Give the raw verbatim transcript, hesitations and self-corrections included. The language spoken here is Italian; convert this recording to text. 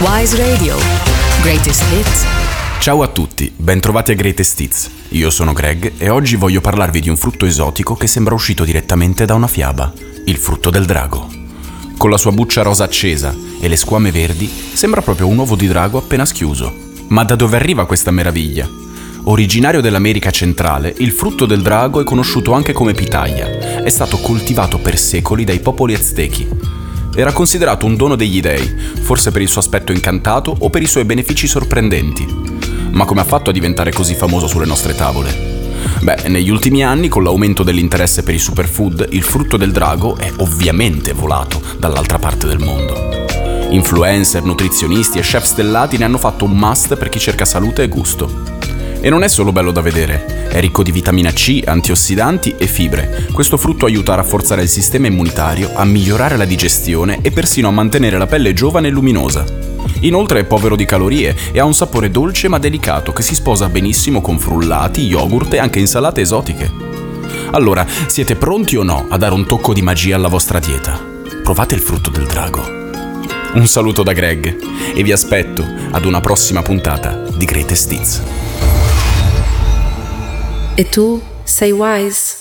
Wise Radio. Greatest Hits. Ciao a tutti, bentrovati a Greatest Hits. Io sono Greg e oggi voglio parlarvi di un frutto esotico che sembra uscito direttamente da una fiaba, il frutto del drago. Con la sua buccia rosa accesa e le squame verdi, sembra proprio un uovo di drago appena schiuso. Ma da dove arriva questa meraviglia? Originario dell'America centrale, il frutto del drago è conosciuto anche come pitaya. È stato coltivato per secoli dai popoli aztechi. Era considerato un dono degli dei, forse per il suo aspetto incantato o per i suoi benefici sorprendenti. Ma come ha fatto a diventare così famoso sulle nostre tavole? Beh, negli ultimi anni, con l'aumento dell'interesse per i superfood, il frutto del drago è ovviamente volato dall'altra parte del mondo. Influencer, nutrizionisti e chef stellati ne hanno fatto un must per chi cerca salute e gusto. E non è solo bello da vedere, è ricco di vitamina C, antiossidanti e fibre. Questo frutto aiuta a rafforzare il sistema immunitario, a migliorare la digestione e persino a mantenere la pelle giovane e luminosa. Inoltre è povero di calorie e ha un sapore dolce ma delicato che si sposa benissimo con frullati, yogurt e anche insalate esotiche. Allora, siete pronti o no a dare un tocco di magia alla vostra dieta? Provate il frutto del drago. Un saluto da Greg e vi aspetto ad una prossima puntata di Greatest Hits. E tu sei wise?